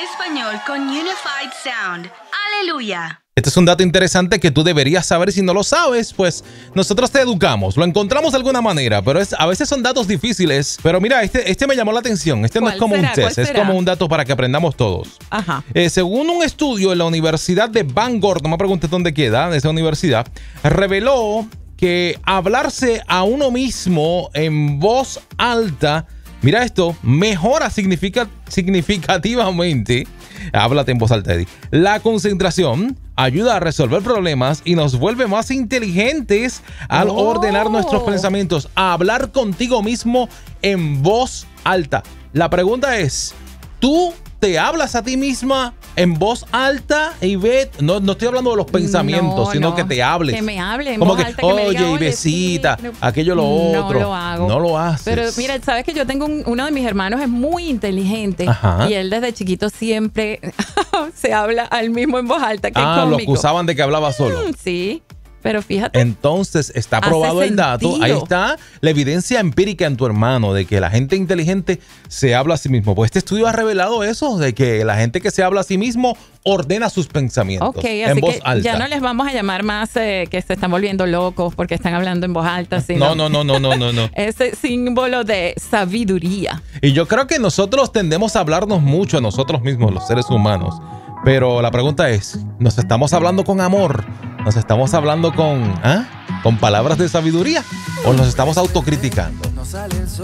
español con Unified Sound. ¡Aleluya! Este es un dato interesante que tú deberías saber. Si no lo sabes, pues nosotros te educamos, lo encontramos de alguna manera, pero a veces son datos difíciles. Pero mira, este me llamó la atención. Este no es como un test, es como un dato para que aprendamos todos. Ajá. Según un estudio en la Universidad de Bangor, no me preguntes dónde queda, esa universidad, reveló que hablarse a uno mismo en voz alta, mira esto, mejora significativamente, háblate en voz alta, Eddie, la concentración, ayuda a resolver problemas y nos vuelve más inteligentes al ordenar nuestros pensamientos. A hablar contigo mismo en voz alta. La pregunta es, ¿tú te hablas a ti misma en voz alta, Ivette? No estoy hablando de los pensamientos, sino que te hables. Que me hable en como voz que, alta. Que me diga, Ivecita, sí, aquello lo otro. No lo hago. No lo haces. Pero mira, sabes que yo tengo uno de mis hermanos es muy inteligente. Ajá. Y él desde chiquito siempre se habla al mismo en voz alta. Que lo acusaban de que hablaba solo. Sí. Pero fíjate. Entonces está probado el dato. Ahí está la evidencia empírica en tu hermano de que la gente inteligente se habla a sí mismo. Pues este estudio ha revelado eso, de que la gente que se habla a sí mismo ordena sus pensamientos en voz alta. Ya no les vamos a llamar más que se están volviendo locos porque están hablando en voz alta. No. Ese símbolo de sabiduría. Y yo creo que nosotros tendemos a hablarnos mucho a nosotros mismos, los seres humanos. Pero la pregunta es, ¿nos estamos hablando con amor? ¿Nos estamos hablando con palabras de sabiduría? ¿O nos estamos autocriticando?